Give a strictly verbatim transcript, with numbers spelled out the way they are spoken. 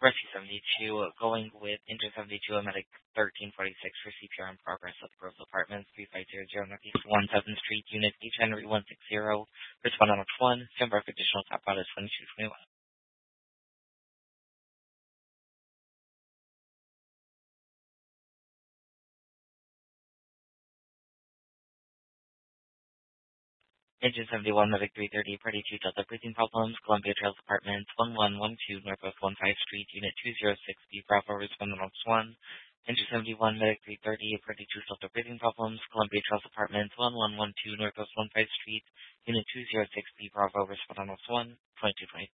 Rescue seventy-two, going with Inter seventy-two, Medic thirteen forty-six for C P R in progress at the Grove Apartments, three five zero zero Northeast one seventh Street, Unit H Henry one sixty. Respond on one, stand by for additional top out is twenty-two twenty-one. Engine seventy-one, Medic three thirty, Party two Delta breathing problems, Columbia Trails Apartments, one one one two Northwest fifteen Street, Unit two zero six B, Bravo, respond on one. Engine seventy-one, Medic three thirty, Party two Delta breathing problems, Columbia Trails Apartments, one one one two Northwest fifteen Street, Unit two zero six B, Bravo, respond on one, twenty-two twenty.